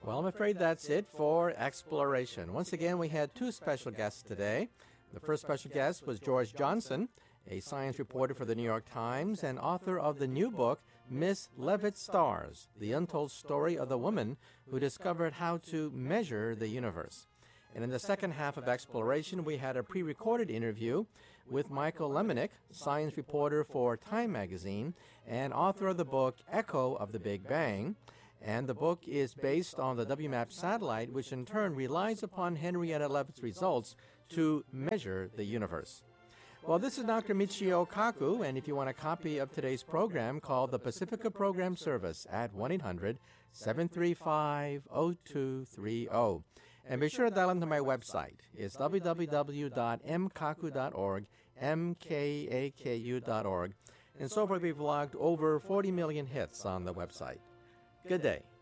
Well, I'm afraid that's it for Exploration. Once again, we had two special guests today. The first special guest was George Johnson, a science reporter for the New York Times and author of the new book, Miss Leavitt Stars, the untold story of the woman who discovered how to measure the universe. And in the second half of Exploration, we had a pre-recorded interview with Michael Lemonick, science reporter for Time magazine and author of the book Echo of the Big Bang. And the book is based on the WMAP satellite, which in turn relies upon Henrietta Leavitt's results to measure the universe. Well, this is Dr. Michio Kaku, and if you want a copy of today's program, call the Pacifica Program Service at 1-800-735-0230. And be sure to dial into my website. It's www.mkaku.org, mkaku.org. And so far, we've logged over 40 million hits on the website. Good day.